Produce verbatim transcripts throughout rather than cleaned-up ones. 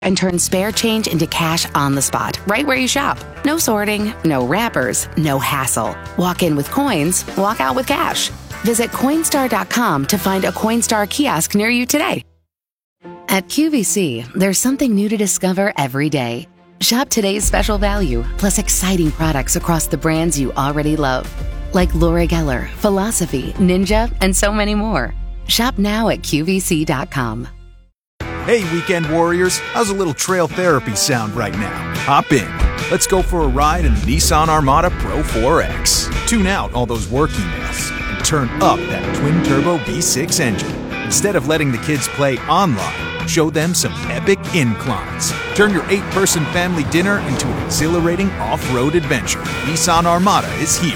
and turn spare change into cash on the spot, right where you shop. No sorting, no wrappers, no hassle. Walk in with coins, walk out with cash. Visit Coinstar dot com to find a Coinstar kiosk near you today. At Q V C, there's something new to discover every day. Shop today's special value, plus exciting products across the brands you already love. Like Laura Geller, Philosophy, Ninja, and so many more. Shop now at Q V C dot com. Hey, weekend warriors, how's a little trail therapy sound right now? Hop in. Let's go for a ride in the Nissan Armada Pro four X. Tune out all those work emails and turn up that twin-turbo V six engine. Instead of letting the kids play online, show them some epic inclines. Turn your eight-person family dinner into an exhilarating off-road adventure. Nissan Armada is here.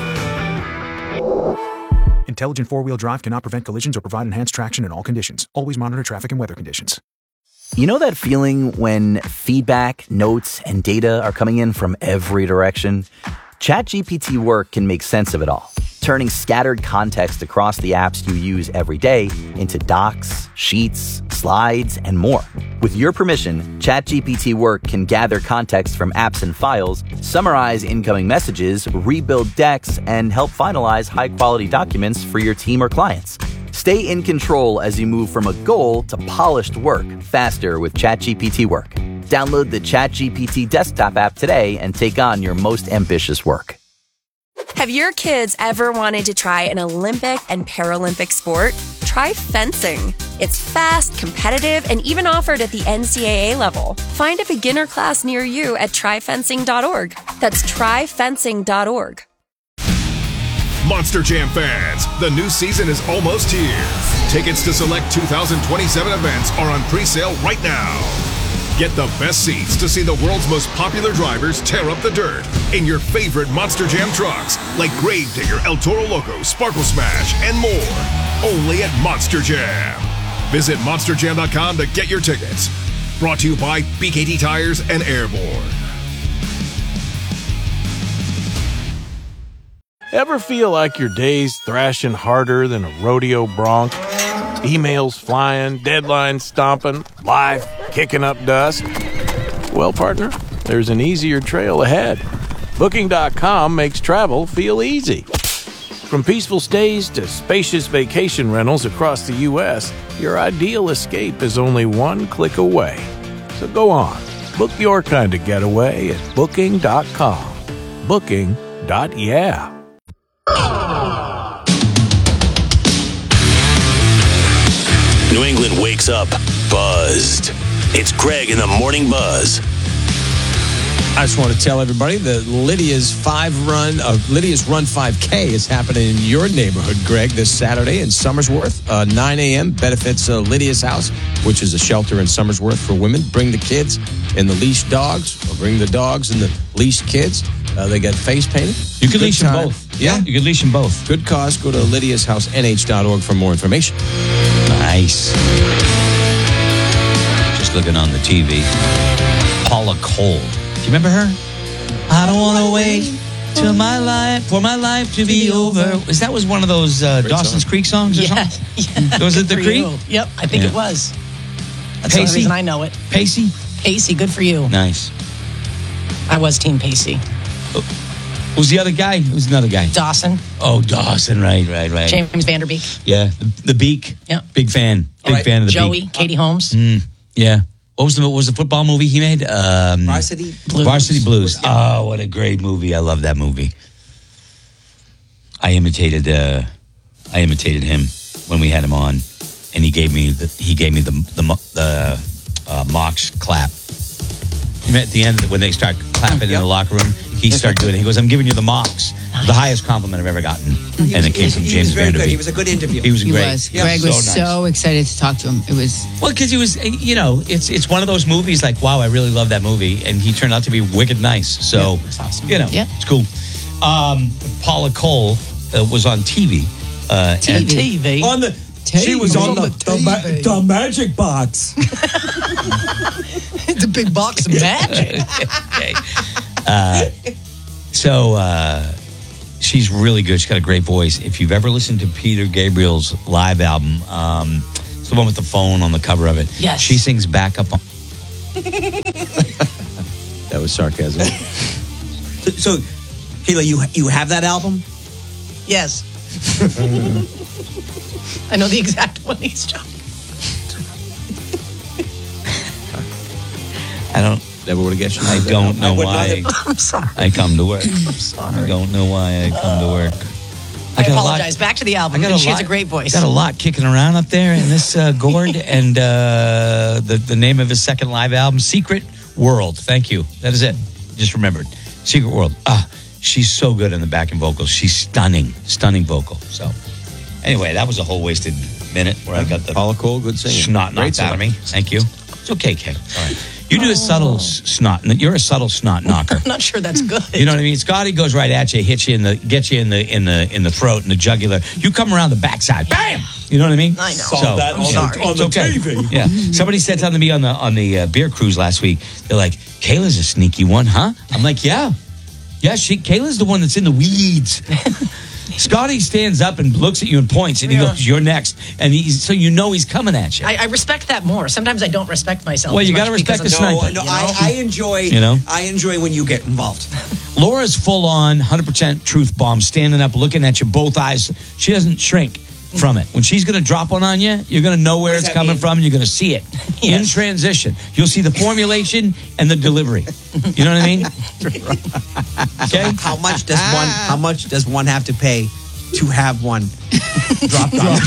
Intelligent four-wheel drive cannot prevent collisions or provide enhanced traction in all conditions. Always monitor traffic and weather conditions. You know that feeling when feedback, notes, and data are coming in from every direction? ChatGPT Work can make sense of it all, turning scattered context across the apps you use every day into docs, sheets, slides, and more. With your permission, ChatGPT Work can gather context from apps and files, summarize incoming messages, rebuild decks, and help finalize high-quality documents for your team or clients. Stay in control as you move from a goal to polished work faster with ChatGPT Work. Download the ChatGPT desktop app today and take on your most ambitious work. Have your kids ever wanted to try an Olympic and Paralympic sport? Try fencing. It's fast, competitive, and even offered at the N C double A level. Find a beginner class near you at try fencing dot org. That's try fencing dot org. Monster Jam fans, the new season is almost here. Tickets to select two thousand twenty-seven events are on pre-sale right now. Get the best seats to see the world's most popular drivers tear up the dirt in your favorite Monster Jam trucks like Gravedigger, El Toro Loco, Sparkle Smash, and more. Only at Monster Jam. Visit monster jam dot com to get your tickets. Brought to you by B K T Tires and Airborne. Ever feel like your day's thrashing harder than a rodeo bronc? Emails flying, deadlines stomping, life kicking up dust? Well, partner, there's an easier trail ahead. Booking dot com makes travel feel easy. From peaceful stays to spacious vacation rentals across the U S, your ideal escape is only one click away. So go on, book your kind of getaway at Booking dot com. Booking. Yeah. New England wakes up buzzed. It's Greg in the Morning Buzz. I just want to tell everybody that Lydia's five run, uh, Lydia's Run five K is happening in your neighborhood, Greg, this Saturday in Somersworth. Uh, nine a.m. benefits uh, Lydia's House, which is a shelter in Somersworth for women. Bring the kids and the leashed dogs, or bring the dogs and the leashed kids. Uh, they get face painted. You can Good leash time. them both. Yeah, you can leash them both. Good cause. Go to lydias house n h dot org for more information. Nice. Just looking on the T V. Paula Cole. Do you remember her? I don't want to wait till my life for my life to be over. Is that was one of those uh, Dawson's song. Creek songs or Yeah. something? yeah. Was it the For Creek? you. Yep, I think Yeah. it was. That's Pacey? the reason I know it. Pacey? Pacey, good for you. Nice. I was Team Pacey. Who's the other guy? Who's another guy? Dawson. Oh, Dawson. Right, right, right. James Vanderbeek. Yeah, the, the Beak. Yeah. Big fan. Big Right. fan of the Joey, Beak. Katie Holmes. Mm, yeah. What was the what was the football movie he made? Um, Varsity Blues. Varsity Blues. Oh, what a great movie! I love that movie. I imitated uh, I imitated him when we had him on, and he gave me the he gave me the the, the uh, Mox clap. You met at the end when they start clapping Yep. in the locker room. He started doing it. He goes, "I'm giving you the Mox, the highest compliment I've ever gotten," and it came from he James was very good. Vanderbeek. He was a good interview. He was He great. was. Yeah. Greg was So so, nice. excited to talk to him. It was. Well, because he was, you know, it's it's one of those movies like, wow, I really love that movie, and he turned out to be wicked nice. So, awesome. you know, Yeah. it's cool. Um, Paula Cole uh, was on T V. Uh, T V. and- T V. On the, she was on the, the, ma- the magic box. It's a big box of magic. okay. Uh, so uh, she's really good. She's got a great voice. If you've ever listened to Peter Gabriel's live album, um, it's the one with the phone on the cover of it. Yes. She sings backup on, That was sarcasm. So, so Kayla, you you have that album? Yes. I know the exact one he's talking. I don't. Never would have guessed. I don't know why I'm sorry. I come to work. I'm sorry. I don't know why I come to work. I, got a lot- apologize. Back to the album. I got a She has lot- a great voice. Got a lot kicking around up there in this uh, gourd, and uh, the the name of his second live album, Secret World. Thank you. That is it. Just remembered. Secret World. Ah, she's so good in the backing vocals. She's stunning, stunning vocal. So, anyway, that was a whole wasted minute where I got the Paula Cole, good singing. snot knocked out of me. Thank you. It's okay, Kay. All right. You do a subtle s- snot. You're a subtle snot knocker. I'm not sure that's good. You know what I mean? Scotty goes right at you, hits you in the, gets you in the in the in the throat and the jugular. You come around the backside, bam! You know what I mean? I know. So, Saw that I'm on the- sorry. on It's the okay. T V. Yeah. Somebody said something to me on the on the uh, beer cruise last week. They're like, "Kayla's a sneaky one, huh?" I'm like, "Yeah, yeah." She Kayla's the one that's in the weeds. Scotty stands up and looks at you and points, and he Yeah. goes, "You're next," and he's so you know he's coming at you. I, I respect that more. Sometimes I don't respect myself. Well, as you much gotta respect because the of- sniper. No, you know? I, I enjoy. You know? I enjoy when you get involved. Laura's full on, one hundred percent truth bomb, standing up, looking at you, both eyes. She doesn't shrink from it. When she's going to drop one on you, you're going to know where What does it's that coming mean? from, and you're going to see it in transition. You'll see the formulation and the delivery. You know what I mean? Okay. How much does one? How much does one have to pay to have one drop drop?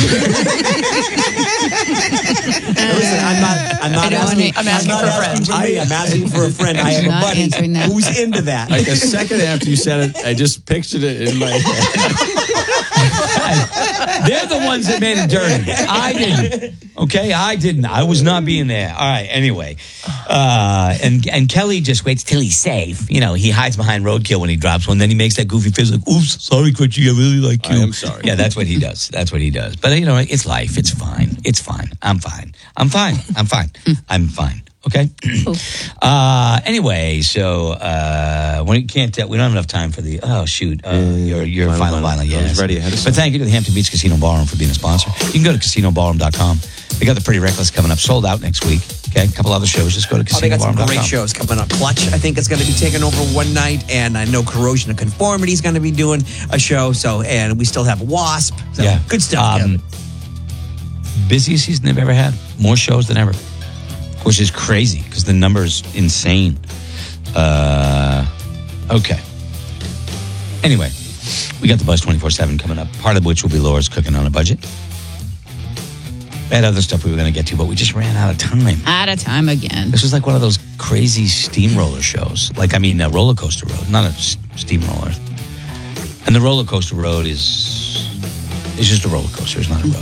Listen, I'm not. I'm not I know, asking. I'm asking not for a asking friend. I am asking for a friend. I have a Not buddy answering that. who's into that. Like a second after you said it, I just pictured it in my head. They're the ones that made it dirty. I didn't. Okay, I didn't. I was not being there. All right. Anyway, uh, and and Kelly just waits till he's safe. You know, he hides behind roadkill when he drops one. Then he makes that goofy face like, "Oops, sorry, Crunchy, I really like you." I am sorry. Yeah, that's what he does. That's what he does. But you know, it's life. It's fine. It's fine. I'm fine. I'm fine. I'm fine. I'm fine. Okay. uh, anyway, so uh, we can't. Uh, we don't have enough time for the. Oh shoot, uh, your your Final final Vinyl. vinyl. I Yes. was ready ahead of But thank you to the Hampton Beach Casino Ballroom for being a sponsor. You can go to casino ballroom dot com. They got the Pretty Reckless coming up, sold out next week. Okay, a couple other shows. Just go to Oh, they casino got some ballroom dot com. great shows coming up. Clutch, I think, is going to be taking over one night, and I know Corrosion of Conformity is going to be doing a show. So, and we still have Wasp. So, Yeah, good stuff. Um, Kevin. busiest season they've ever had. More shows than ever, which is crazy because the number's insane. Uh, okay. Anyway, we got the Buzz twenty-four seven coming up, part of which will be Laura's cooking on a budget. We had other stuff we were going to get to, but we just ran out of time. Out of time again. This was like one of those crazy steamroller shows. Like, I mean, a roller coaster road, not a s- steamroller. And the roller coaster road is is just a roller coaster. It's not a road.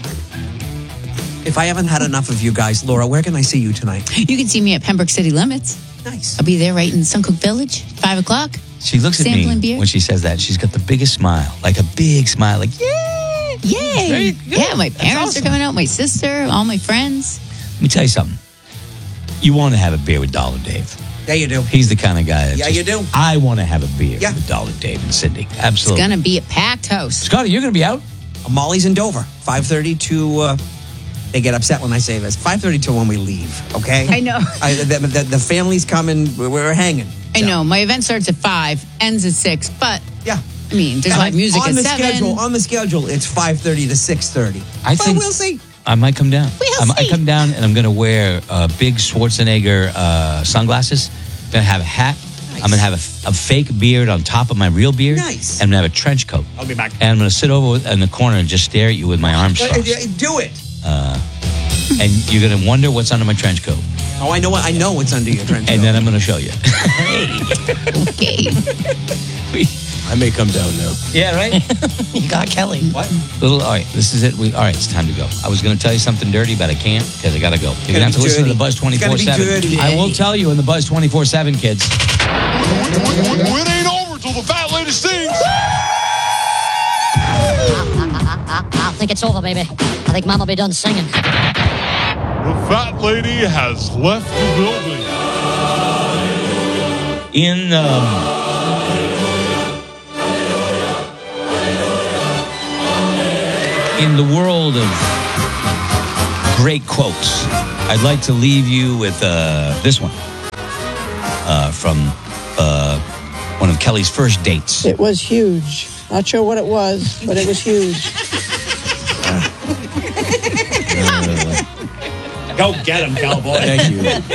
If I haven't had enough of you guys, Laura, where can I see you tonight? You can see me at Pembroke City Limits. Nice. I'll be there right in Suncook Village, five o'clock. She looks at Sampling me beer. when she says that. She's got the biggest smile, like a big smile, like, yeah. Yay! Very good. Yeah, my That's parents awesome. are coming out, my sister, all my friends. Let me tell you something. You want to have a beer with Dollar Dave. Yeah, you do. He's the kind of guy that Yeah, just- you do. I want to have a beer Yeah. with Dollar Dave and Cindy. It's Absolutely. going to be a packed house. Scotty, you're going to be out? Molly's in Dover, five thirty to. Uh, they get upset when I say this. five thirty to when we leave. Okay. I know. I, the, the, the family's coming. We're, we're hanging. I know. My event starts at five, ends at six, but Yeah. I mean, there's Yeah, live music on at the seven. schedule. On the schedule, it's five thirty to six thirty. I but think- we'll see. I might come down. We'll I might see. come down and I'm going to wear uh, big Schwarzenegger uh, sunglasses. Going to have a hat. I'm going to have a, a fake beard on top of my real beard. Nice. And I'm going to have a trench coat. I'll be back. And I'm going to sit over in the corner and just stare at you with my arms Uh, crossed. uh, Do it. And you're going to wonder what's under my trench coat. Oh, I know what I know what's under your trench And coat. then I'm going to show you. Okay. I may come down now. Yeah, right? You got Kelly. What? Little, all right, this is it. We, all right, it's time to go. I was going to tell you something dirty, but I can't because I got to go. You're going to have to be listen to dirty. the Buzz It's gonna be twenty-four seven. dirty. I will tell you in the Buzz twenty-four seven, kids. It ain't over till the fat lady sings. I think it's over, baby. I think Mama be done singing. The fat lady has left the building. In um, in the world of great quotes. I'd like to leave you with uh, this one uh, from uh, one of Kelly's first dates. It was huge. Not sure what it was, but it was huge. Go get him, cowboy. Thank you. What's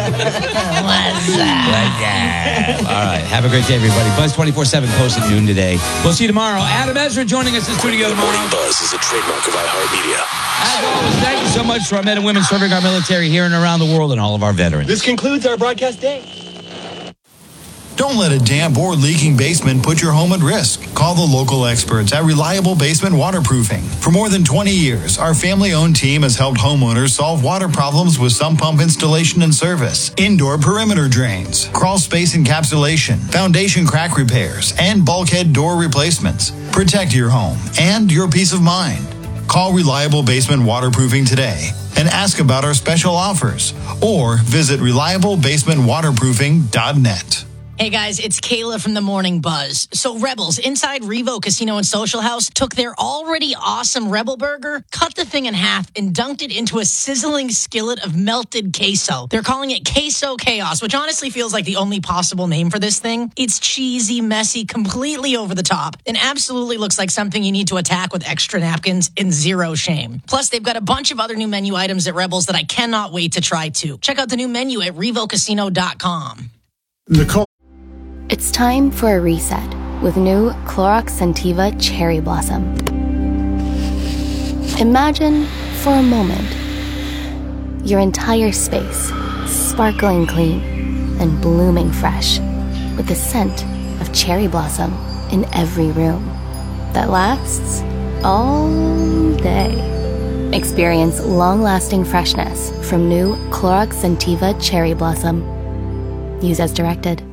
Yeah. All right. Have a great day, everybody. Buzz twenty-four seven post at noon today. We'll see you tomorrow. Adam Ezra joining us in the studio tomorrow. Morning Buzz is a trademark of iHeartMedia. As always, thank you so much to our men and women serving our military here and around the world and all of our veterans. This concludes our broadcast day. Don't let a damp or leaking basement put your home at risk. Call the local experts at Reliable Basement Waterproofing. For more than twenty years, our family-owned team has helped homeowners solve water problems with sump pump installation and service, indoor perimeter drains, crawl space encapsulation, foundation crack repairs, and bulkhead door replacements. Protect your home and your peace of mind. Call Reliable Basement Waterproofing today and ask about our special offers, or visit reliable basement waterproofing dot net. Hey guys, it's Kayla from the Morning Buzz. So Rebels inside Revo Casino and Social House took their already awesome Rebel Burger, cut the thing in half, and dunked it into a sizzling skillet of melted queso. They're calling it Queso Chaos, which honestly feels like the only possible name for this thing. It's cheesy, messy, completely over the top, and absolutely looks like something you need to attack with extra napkins and zero shame. Plus, they've got a bunch of other new menu items at Rebels that I cannot wait to try too. Check out the new menu at revo casino dot com. Nicole. It's time for a reset with new Clorox Scentiva Cherry Blossom. Imagine for a moment your entire space sparkling clean and blooming fresh with the scent of cherry blossom in every room that lasts all day. Experience long-lasting freshness from new Clorox Scentiva Cherry Blossom. Use as directed.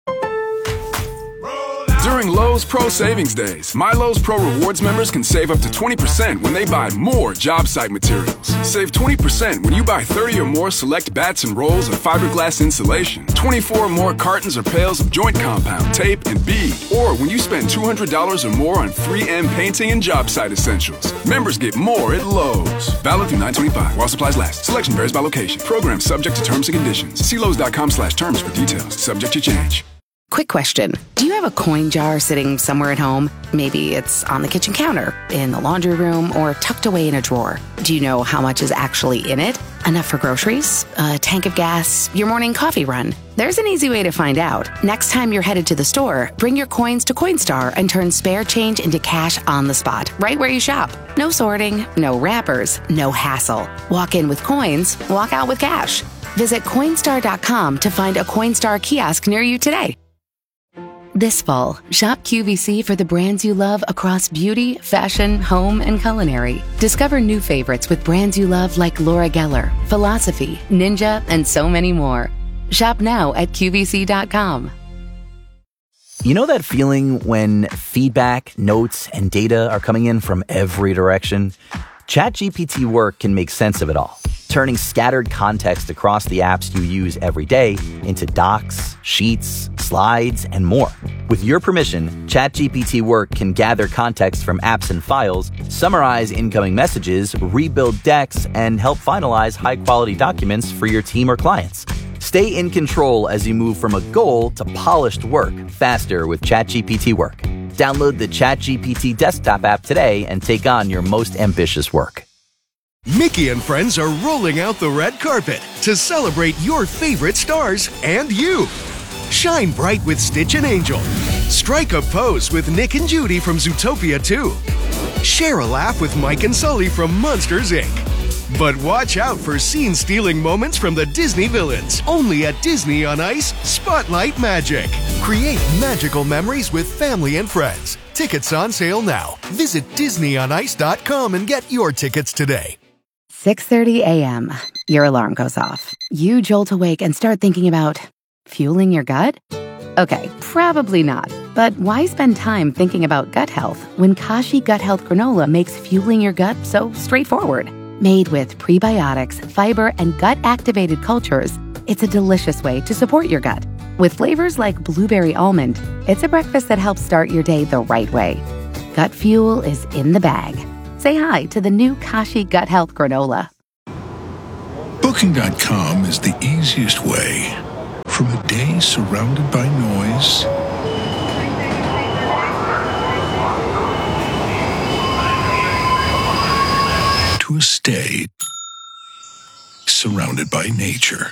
During Lowe's Pro Savings Days, My Lowe's Pro Rewards members can save up to twenty percent when they buy more job site materials. Save twenty percent when you buy thirty or more select bats and rolls of fiberglass insulation, twenty-four or more cartons or pails of joint compound, tape, and bead, or when you spend two hundred dollars or more on three M painting and job site essentials. Members get more at Lowe's. Valid through nine twenty-five while supplies last. Selection varies by location. Program subject to terms and conditions. See Lowe's dot com slash terms for details. Subject to change. Quick question. Do you have a coin jar sitting somewhere at home? Maybe it's on the kitchen counter, in the laundry room, or tucked away in a drawer. Do you know how much is actually in it? Enough for groceries? A tank of gas? Your morning coffee run? There's an easy way to find out. Next time you're headed to the store, bring your coins to Coinstar and turn spare change into cash on the spot, right where you shop. No sorting, no wrappers, no hassle. Walk in with coins, walk out with cash. Visit Coinstar dot com to find a Coinstar kiosk near you today. This fall, shop Q V C for the brands you love across beauty, fashion, home, and culinary. Discover new favorites with brands you love like Laura Geller, Philosophy, Ninja, and so many more. Shop now at Q V C dot com. You know that feeling when feedback, notes, and data are coming in from every direction? ChatGPT Work can make sense of it all, turning scattered context across the apps you use every day into docs, sheets, slides, and more. With your permission, ChatGPT Work can gather context from apps and files, summarize incoming messages, rebuild decks, and help finalize high-quality documents for your team or clients. Stay in control as you move from a goal to polished work faster with ChatGPT Work. Download the ChatGPT desktop app today and take on your most ambitious work. Mickey and friends are rolling out the red carpet to celebrate your favorite stars and you. Shine bright with Stitch and Angel. Strike a pose with Nick and Judy from Zootopia two. Share a laugh with Mike and Sully from Monsters, Incorporated. But watch out for scene-stealing moments from the Disney villains. Only at Disney on Ice, Spotlight Magic. Create magical memories with family and friends. Tickets on sale now. Visit Disney on Ice dot com and get your tickets today. six thirty a.m. Your alarm goes off. You jolt awake and start thinking about fueling your gut? Okay, probably not. But why spend time thinking about gut health when Kashi Gut Health Granola makes fueling your gut so straightforward? Made with prebiotics, fiber, and gut-activated cultures, it's a delicious way to support your gut. With flavors like blueberry almond, it's a breakfast that helps start your day the right way. Gut fuel is in the bag. Say hi to the new Kashi Gut Health Granola. Booking dot com is the easiest way. From a day surrounded by noise to a stay surrounded by nature.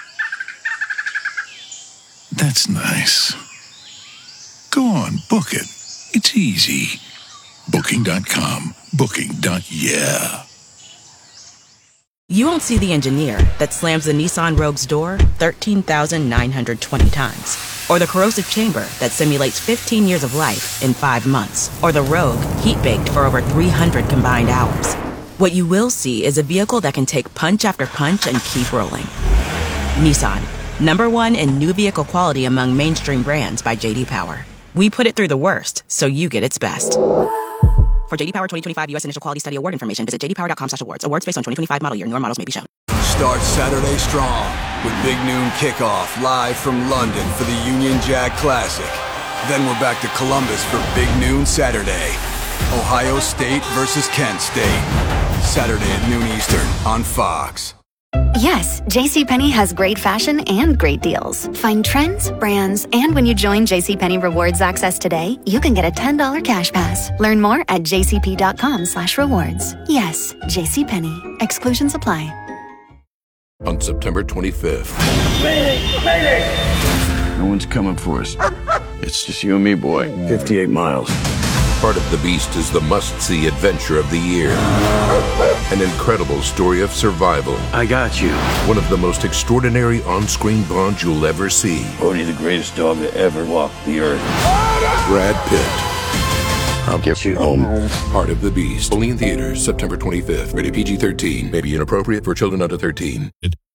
That's nice. Go on, book it. It's easy. Booking dot com. Booking. Yeah. You won't see the engineer that slams the Nissan Rogue's door thirteen thousand nine hundred twenty times. Or the corrosive chamber that simulates fifteen years of life in five months. Or the Rogue heat-baked for over three hundred combined hours. What you will see is a vehicle that can take punch after punch and keep rolling. Nissan, number one in new vehicle quality among mainstream brands by J D Power. We put it through the worst, so you get its best. For J D Power twenty twenty-five U S Initial Quality Study Award information, visit j d power dot com slash awards. Awards based on twenty twenty-five model year. Newer models may be shown. Start Saturday strong with Big Noon Kickoff live from London for the Union Jack Classic. Then we're back to Columbus for Big Noon Saturday. Ohio State versus Kent State. Saturday at noon Eastern on Fox. Yes, JCPenney has great fashion and great deals. Find trends, brands, and when you join JCPenney Rewards Access today, you can get a ten dollars cash pass. Learn more at j c p dot com slash rewards. Yes, JCPenney. Exclusions apply. On September twenty-fifth. Mayday! Mayday! No one's coming for us. It's just you and me, boy. fifty-eight miles. Part of the Beast is the must-see adventure of the year. An incredible story of survival. I got you. One of the most extraordinary on-screen bonds you'll ever see. Bodhi, the greatest dog that ever walked the earth. Brad Pitt. I'll get you home. Part of the Beast. Only in theaters September twenty-fifth. Rated P G thirteen. May be inappropriate for children under thirteen.